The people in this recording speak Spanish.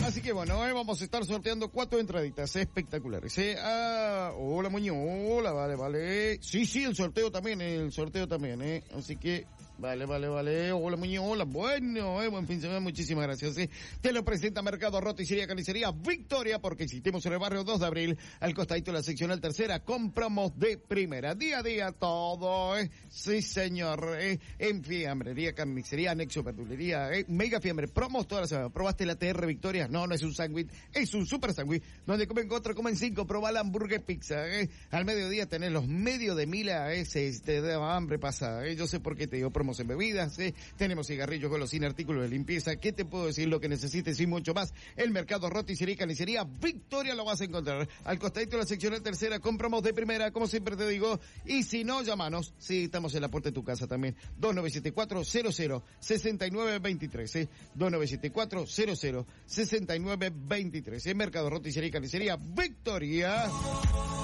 Así que bueno, vamos a estar sorteando 4 entraditas espectaculares. Hola Muñoz, hola, vale. Sí, el sorteo también, Así que, vale. Hola Muñoz, hola, bueno, buen fin de semana, muchísimas gracias. Te lo presenta Mercado Roticería Carnicería Victoria, porque existimos en el barrio 2 de abril, al costadito de la seccional tercera, compramos de primera. Día a día todo, sí señor, en fiambrería, carnicería, anexo, verdulería, mega fiambre, promos toda la semana. ¿Probaste la TR Victoria? No es un sándwich, es un super sándwich, donde comen 4, comen 5, probá la hamburguesa pizza, Al mediodía tenés los medios de Mila, te da hambre, pasa, Yo sé por qué te digo promos en bebidas, Tenemos cigarrillos, golosinas, artículos de limpieza, ¿qué te puedo decir? Lo que necesites y mucho más. El Mercado Roticería y Carnicería Victoria lo vas a encontrar. Al costadito de la sección tercera, compramos de primera, como siempre te digo, y si no, llámanos, sí, estamos en la puerta de tu casa también. 2974-00-6923, 2974-00-6923. En Mercado Roticería y Carnicería Victoria.